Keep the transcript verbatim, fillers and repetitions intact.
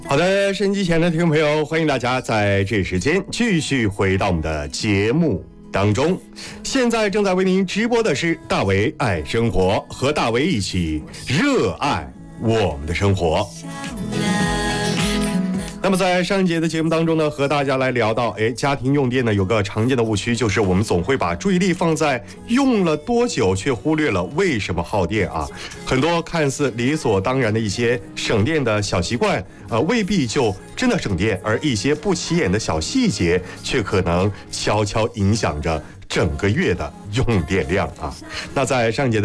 好的，收音机前的听众朋友，欢迎大家在这时间继续回到我们的节目当中。现在正在为您直播的是大为爱生活，和大为一起热爱我们的生活。那么在上一节的节目当中呢，和大家来聊到，哎，家庭用电呢有个常见的误区，就是我们总会把注意力放在用了多久，却忽略了为什么耗电啊。很多看似理所当然的一些省电的小习惯，呃，未必就真的省电，而一些不起眼的小细节，却可能悄悄影响着整个月的用电量啊。那在上一节的